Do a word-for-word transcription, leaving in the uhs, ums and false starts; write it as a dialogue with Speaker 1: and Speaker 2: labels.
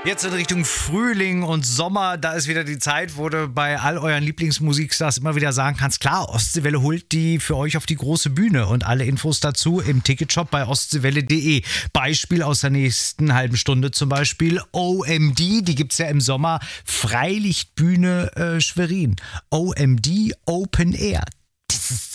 Speaker 1: Jetzt in Richtung Frühling und Sommer, da ist wieder die Zeit, wo du bei all euren Lieblingsmusikstars immer wieder sagen kannst, klar, Ostseewelle holt die für euch auf die große Bühne und alle Infos dazu im Ticketshop bei ostseewelle punkt de. Beispiel aus der nächsten halben Stunde zum Beispiel O M D, die gibt es ja im Sommer, Freilichtbühne äh, Schwerin. O M D Open Air. Das ist